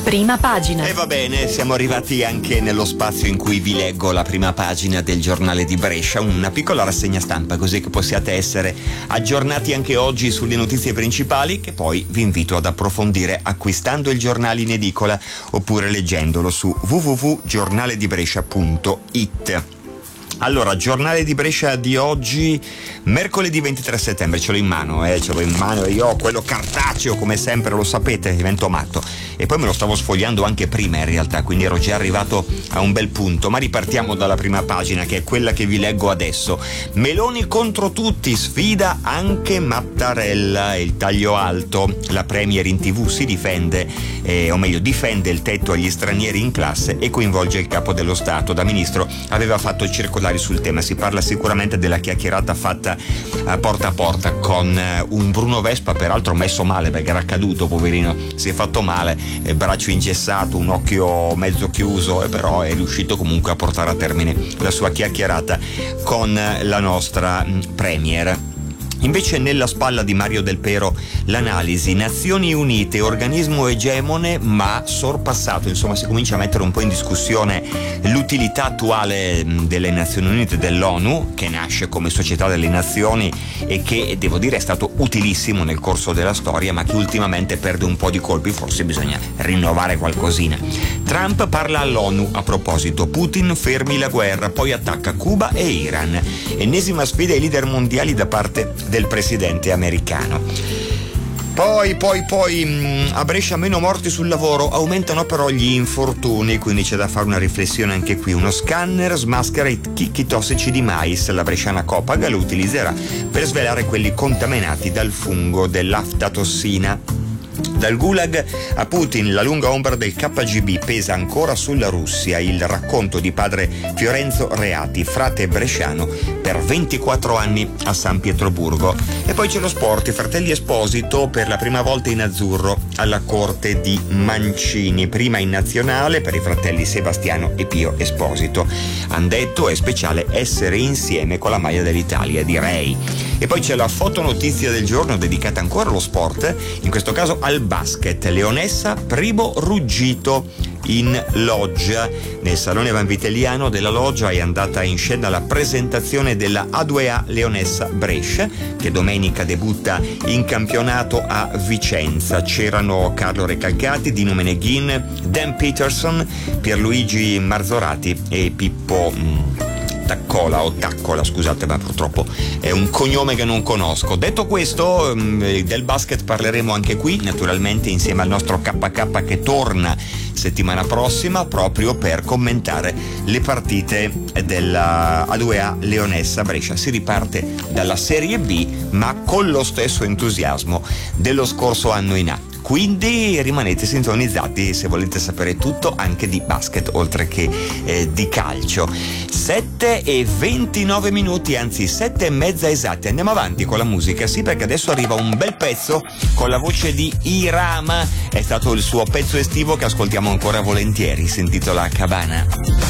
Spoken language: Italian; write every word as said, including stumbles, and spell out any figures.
Prima pagina. E va bene, siamo arrivati anche nello spazio in cui vi leggo la prima pagina del giornale di Brescia, una piccola rassegna stampa così che possiate essere aggiornati anche oggi sulle notizie principali, che poi vi invito ad approfondire acquistando il giornale in edicola oppure leggendolo su w w w punto giornale di brescia punto i t. Allora, giornale di Brescia di oggi, mercoledì ventitré settembre, ce l'ho in mano, eh, ce l'ho in mano e io ho quello cartaceo, come sempre, lo sapete, divento matto. E poi me lo stavo sfogliando anche prima in realtà, quindi ero già arrivato a un bel punto. Ma ripartiamo dalla prima pagina, che è quella che vi leggo adesso. Meloni contro tutti, sfida anche Mattarella, il taglio alto. La Premier in tv si difende, eh, o meglio difende il tetto agli stranieri in classe e coinvolge il capo dello Stato. Da ministro aveva fatto il circolare sul tema. Si parla sicuramente della chiacchierata fatta a porta a porta con un Bruno Vespa, peraltro messo male perché era caduto, poverino, si è fatto male, braccio ingessato, un occhio mezzo chiuso, e però è riuscito comunque a portare a termine la sua chiacchierata con la nostra Premier. Invece nella spalla di Mario Del Pero l'analisi: Nazioni Unite, organismo egemone ma sorpassato. Insomma, si comincia a mettere un po' in discussione l'utilità attuale delle Nazioni Unite, dell'ONU, che nasce come Società delle Nazioni e che, devo dire, è stato utilissimo nel corso della storia, ma che ultimamente perde un po' di colpi. Forse bisogna rinnovare qualcosina. Trump parla all'ONU a proposito: Putin fermi la guerra, poi attacca Cuba e Iran. Ennesima sfida ai leader mondiali da parte del presidente americano. Poi, poi, poi, a Brescia meno morti sul lavoro, aumentano però gli infortuni, quindi c'è da fare una riflessione anche qui. Uno scanner smaschera i chicchi tossici di mais. La bresciana Copaga lo utilizzerà per svelare quelli contaminati dal fungo dell'aftatossina. Dal gulag a Putin, la lunga ombra del K G B pesa ancora sulla Russia. Il racconto di padre Fiorenzo Reati, frate bresciano per ventiquattro anni a San Pietroburgo. E poi c'è lo sport: i fratelli Esposito per la prima volta in azzurro alla corte di Mancini, prima in nazionale per i fratelli Sebastiano e Pio Esposito. Han detto: è speciale essere insieme con la maglia dell'Italia, direi. E poi c'è la fotonotizia del giorno dedicata ancora allo sport, in questo caso al basket. Leonessa, primo ruggito in loggia. Nel salone vanvitelliano della loggia è andata in scena la presentazione della A due A Leonessa Brescia, che domenica debutta in campionato a Vicenza. C'erano Carlo Recalcati, Dino Meneghin, Dan Peterson, Pierluigi Marzorati e Pippo mh, Taccola o Taccola, scusate, ma purtroppo è un cognome che non conosco. Detto questo, del basket parleremo anche qui, naturalmente insieme al nostro K K che torna settimana prossima proprio per commentare le partite della A due A Leonessa Brescia. Si riparte dalla Serie B, ma con lo stesso entusiasmo dello scorso anno in A. Quindi rimanete sintonizzati se volete sapere tutto anche di basket oltre che eh, di calcio. sette e ventinove minuti, anzi sette e mezza esatti. Andiamo avanti con la musica, sì, perché adesso arriva un bel pezzo con la voce di Irama. È stato il suo pezzo estivo che ascoltiamo ancora volentieri, si intitola Cabana.